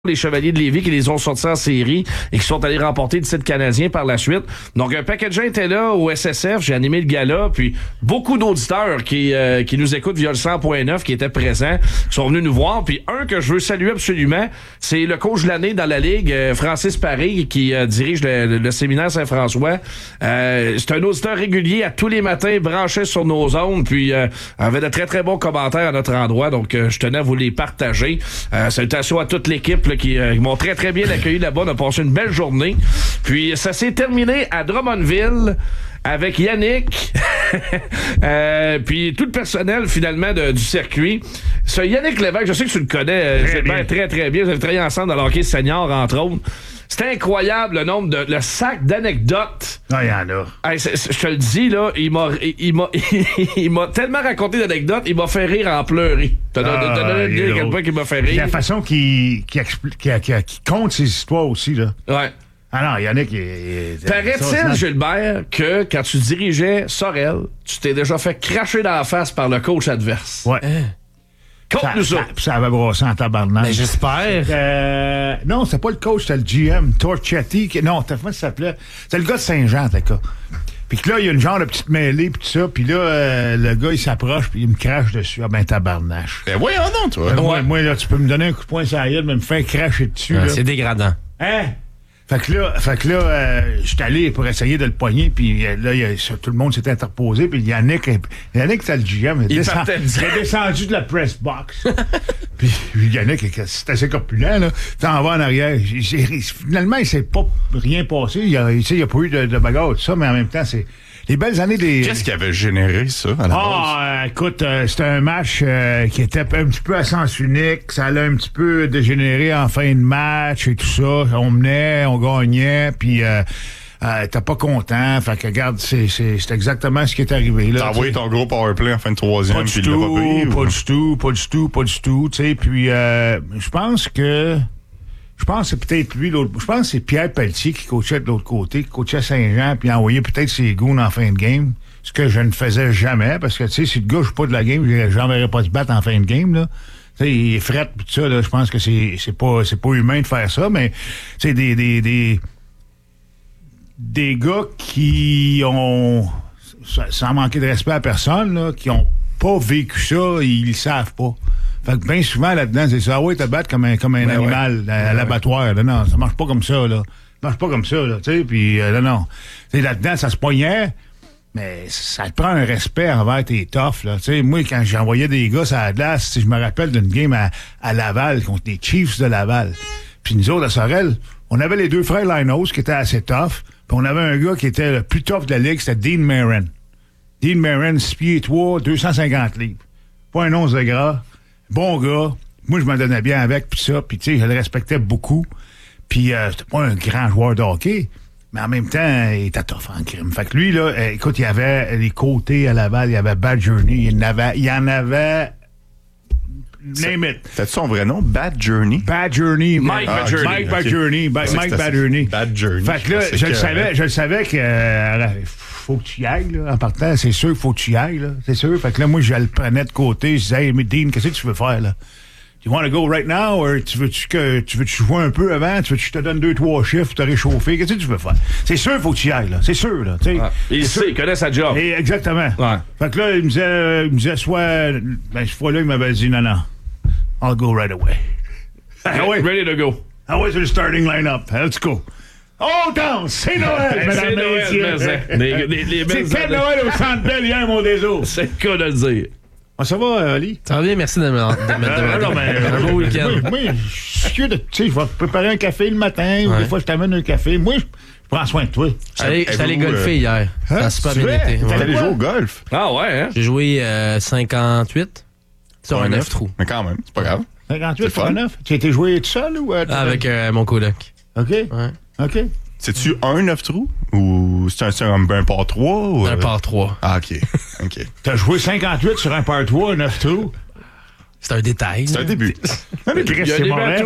les Chevaliers de Lévis qui les ont sortis en série et qui sont allés remporter le titre canadien par la suite. Donc, un paquet de gens étaient là au SSF. J'ai animé le gala, puis beaucoup d'auditeurs qui nous écoutent via le 100.9 qui étaient présents, qui sont venus nous voir. Puis un que je veux saluer absolument, c'est le coach de l'année dans la Ligue, Francis Paré, qui dirige le séminaire Saint-François. C'est un auditeur régulier à tous les matins, branché sur nos ondes, puis avait de très, très bons commentaires à notre endroit. Donc, je tenais à vous les partager. Salutations à toute l'équipe qui m'ont très, très bien accueilli là-bas. On a passé une belle journée. Puis, ça s'est terminé à Drummondville avec Yannick, puis tout le personnel, finalement, du circuit. Ce Yannick Lévesque, je sais que tu le connais, Gilbert, très, très bien. Vous avez travaillé ensemble dans le hockey senior, entre autres. C'est incroyable le nombre le sac d'anecdotes. Ah, il y en a. Hey, je te le dis, là, il m'a tellement raconté d'anecdotes, il m'a fait rire en pleurer. T'as donné une idée à quel point il m'a fait rire. La façon qu'il compte ses histoires aussi, là. Ouais. Ah non, Yannick, paraît-il, Gilbert, que quand tu dirigeais Sorel, tu t'es déjà fait cracher dans la face par le coach adverse. Ouais. Conte-nous ça. Ça avait brossé en tabarnak. Ben, j'espère. Non, c'était pas le coach, c'était le GM, Torchetti. Non, comment ça s'appelait? C'était le gars de Saint-Jean, t'as cas. Puis que là, il y a une genre de petite mêlée, puis tout ça. Puis là, le gars, il s'approche, puis il me crache dessus. Ah ben, tabarnache. Ben voyons donc, toi. Moi, là, tu peux me donner un coup de poing sur la gueule, mais me faire cracher dessus. Ah, là. c'est dégradant. Hein? Fait que là, j'étais allé pour essayer de le poigner, puis là, tout le monde s'est interposé, puis Yannick, c'était le GM, il est descendu de la press box. Puis Yannick, c'est assez corpulent, là. T'en vas en arrière. Finalement, il s'est pas rien passé. Il y a pas eu de bagarre, tout ça, mais en même temps, c'est les belles années des... Qu'est-ce qui avait généré ça, à la base? Écoute, c'était un match qui était un petit peu à sens unique. Ça allait un petit peu dégénérer en fin de match et tout ça. On menait, on gagnait, puis t'es pas content. Fait que, regarde, c'est exactement ce qui est arrivé. T'as envoyé ton gros powerplay en fin de troisième, puis il l'a pas pris? Pas du tout. Tu sais, puis je pense que c'est peut-être lui, l'autre. Je pense que c'est Pierre Pelletier qui coachait de l'autre côté, qui coachait Saint-Jean, puis envoyait peut-être ses goons en fin de game. Ce que je ne faisais jamais, parce que, tu sais, si le gars ne joue pas de la game, j'enverrais pas se battre en fin de game, là. Tu sais, il est fret, pis tout ça, là. Je pense que c'est pas humain de faire ça, mais, tu sais, des gars qui ont, sans manquer de respect à personne, là, qui ont pas vécu ça, ils le savent pas. Fait que bien souvent, là-dedans, c'est ça. Ah ouais, te battre comme un animal à l'abattoir. Là, non, ça marche pas comme ça, là. Ça marche pas comme ça, là, tu sais. Puis, non. Tu sais, là-dedans, ça se poignait, mais ça te prend un respect envers tes toughs, là. Tu sais, moi, quand j'envoyais des gars à la glace, je me rappelle d'une game à Laval, contre les Chiefs de Laval. Puis nous autres, à Sorel, on avait les deux frères Linos qui étaient assez tough. Puis on avait un gars qui était le plus tough de la ligue, c'était Dean Marin. Dean Marin, 6 pieds 3, 250 livres. Pas un once de gras. Bon gars, moi je m'en donnais bien avec, puis ça, puis tu sais, je le respectais beaucoup. Puis c'était pas un grand joueur de hockey, mais en même temps, il était tough en crime. Fait que lui, là, écoute, il y avait les côtés à Laval, il y avait Bad Journey, il y en avait... Name it. C'était son vrai nom? Bad Journey? Bad Journey. Mike Bad Journey. Mike Bad Journey. Mike Bad Journey. Bad Journey. Fait que là, je le savais que faut que tu y ailles, là, en partant. C'est sûr qu'il faut que tu y ailles, là. C'est sûr. Fait que là, moi, je le prenais de côté. Je disais, hey, mais Dean, qu'est-ce que tu veux faire, là? You want to go right now? Ou tu veux-tu jouer un peu avant? Tu veux que je te donne 2-3 chiffres pour te réchauffer? Qu'est-ce que tu veux faire? C'est sûr qu'il faut que tu y ailles, là. C'est sûr, là. Il sait, il connaît sa job. Et exactement. Ouais. Fait que là, il me disait soit... Ben, cette fois-là, il m'avait dit, non. I'll go right away. Ready to go. I was in the starting lineup. Let's go. Oh, down! C'est Noël, mesdames et messieurs. C'est quel Noël au Centre Bell hier, mon déso? C'est le cas de le dire. Ah, ça va, Ali? Ça va bien, merci de me demander. Un beau week-end. Moi, je suis sûr de... Tu sais, je vais te préparer un café le matin, ou des fois, je t'amène un café. Moi, je prends soin de toi. J'étais allé golfer hier. Ça a super bien été. T'es allé jouer au golf? Ah ouais, hein? J'ai joué 58 sur un 9 trous. Mais quand même, c'est pas grave. 58 sur un 9? Tu as été joué tout seul ou... Avec mon coloc. OK. Ouais. OK. C'est-tu un 9 trous? Ou c'est un par 3? Ou... Un par 3. Ah, OK. T'as joué 58 sur un par 3, 9 trous? C'est un détail. C'est un début. Chris, c'est mauvais.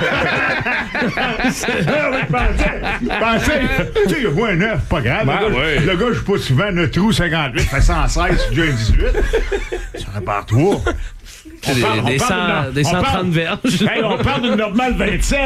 Je pensais, tu sais, il y a moins 9, pas grave. Le gars joue pas souvent 9 trous, 58, fait 116, c'est déjà un 18. Ça répare 3. Des 130 verges. Hey, on parle d'une normale 27.